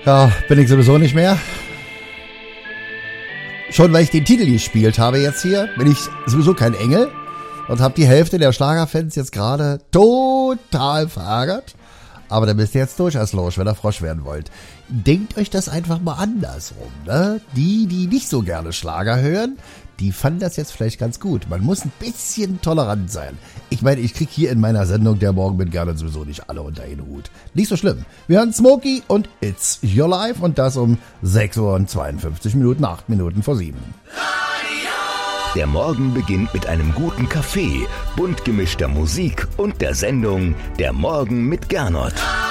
Ja, bin ich sowieso nicht mehr. Schon weil ich den Titel gespielt habe jetzt hier, bin ich sowieso kein Engel und habe die Hälfte der Schlagerfans jetzt gerade total verärgert. Aber dann müsst ihr jetzt durch als Losch, wenn ihr Frosch werden wollt. Denkt euch das einfach mal andersrum, ne? Die nicht so gerne Schlager hören, die fanden das jetzt vielleicht ganz gut. Man muss ein bisschen tolerant sein. Ich meine, ich krieg hier in meiner Sendung der Morgen mit gerne sowieso nicht alle unter einen Hut. Nicht so schlimm. Wir hören Smokey und It's Your Life und das um 6 Uhr und 52 Minuten, 8 Minuten vor 7. Der Morgen beginnt mit einem guten Kaffee, bunt gemischter Musik und der Sendung Der Morgen mit Gernot.